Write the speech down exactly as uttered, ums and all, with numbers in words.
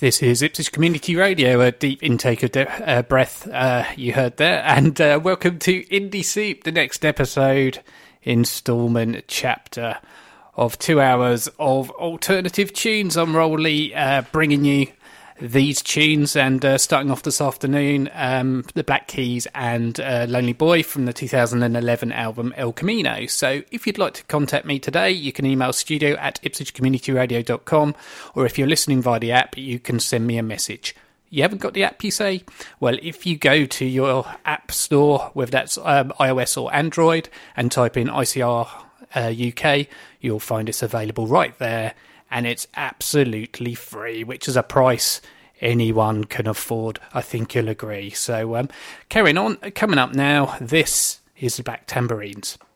This is Ipswich Community Radio, a deep intake of de- uh, breath uh, you heard there, and uh, welcome to Indie Soup, the next episode, instalment chapter of two hours of alternative tunes. I'm Rolly, uh, bringing you these tunes, and uh, starting off this afternoon, um, the Black Keys and uh, Lonely Boy from the two thousand eleven album El Camino. So if you'd like to contact me today, you can email studio at ipswich community radio dot com, or if you're listening via the app, you can send me a message. You haven't got the app, you say? Well, if you go to your app store, whether that's um, iOS or Android, and type in I C R uh, U K, you'll find it's available right there. And it's absolutely free, which is a price anyone can afford. I think you'll agree. So um, carrying on, coming up now, this is the Black Tambourines.